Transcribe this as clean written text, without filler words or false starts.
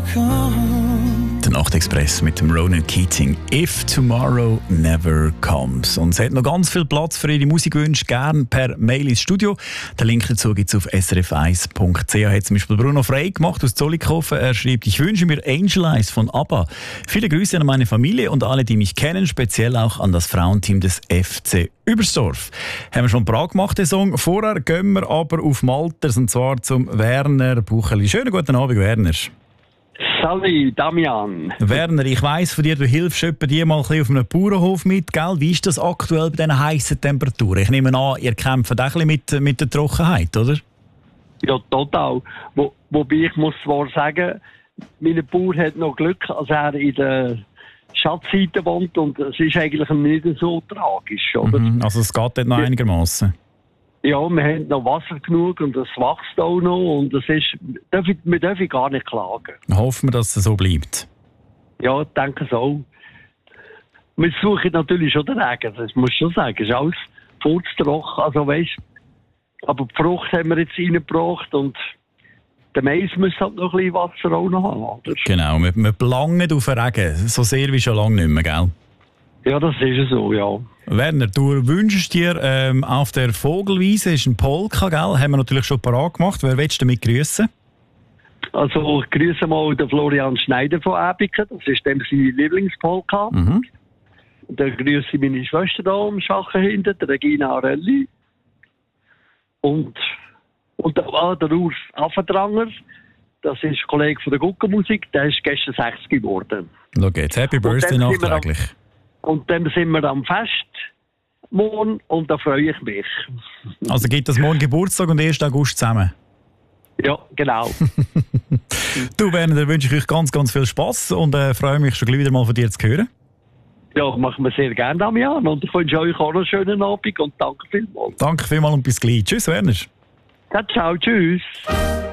Der Nachtexpress mit dem Ronan Keating. If Tomorrow Never Comes. Und sie hat noch ganz viel Platz für ihre Musikwünsche, gerne per Mail ins Studio. Den Link dazu gibt es auf srf1.ch. Hat zum Beispiel Bruno Frey gemacht aus Zollikofen. Er schreibt: Ich wünsche mir Angel Eyes von ABBA. Viele Grüße an meine Familie und alle, die mich kennen, speziell auch an das Frauenteam des FC Übersdorf. Haben wir schon Prag gemacht, den Song. Vorher gehen wir aber auf Malters, und zwar zum Werner Bucheli. Schönen guten Abend, Werner. Salut, Damian. Werner, ich weiss von dir, du hilfst etwa die mal ein bisschen auf einem Bauernhof mit, gell? Wie ist das aktuell bei diesen heissen Temperaturen? Ich nehme an, ihr kämpft auch ein bisschen mit der Trockenheit, oder? Ja, total. Wobei ich muss zwar sagen, mein Bauer hat noch Glück, als er in der Schatzseite wohnt, und es ist eigentlich nicht so tragisch, oder? Also es geht dort noch einigermaßen. Ja, wir haben noch Wasser genug und es wächst auch noch, und es ist, wir dürfen gar nicht klagen. Hoffen wir, dass es so bleibt. Ja, ich denke so. Wir suchen natürlich schon den Regen, das muss ich schon sagen. Es ist alles furztrocken, also weißt, aber die Frucht haben wir jetzt reingebracht, und der Mais muss halt noch ein bisschen Wasser auch noch haben, oder? Genau, wir planen auf den Regen, so sehr wie schon lange nicht mehr, gell? Ja, das ist so, ja. Werner, du wünschst dir auf der Vogelwiese, ist ein Polka, gell? Haben wir natürlich schon parat gemacht. Wer willst du damit grüßen? Also ich grüße mal den Florian Schneider von Ebiken, das ist dem seine Lieblingspolka. Und dann grüße ich meine Schwester da am Schachen hinten, die Regina Arelli. Und der Urs Affendranger, das ist ein Kollege von der Guckenmusik, der ist gestern 60 geworden. Schau jetzt, Happy Birthday nachträglich. Und dann sind wir am Fest morgen, und da freue ich mich. Also gibt es morgen Geburtstag und 1. August zusammen? Ja, genau. Du, Werner, dann wünsche ich euch ganz, ganz viel Spass und freue mich schon gleich wieder mal von dir zu hören. Ja, machen wir sehr gerne, Damian. Und ich wünsche euch auch einen schönen Abend und danke vielmals. Danke vielmals und bis gleich. Tschüss, Werner. Ja, ciao, tschüss.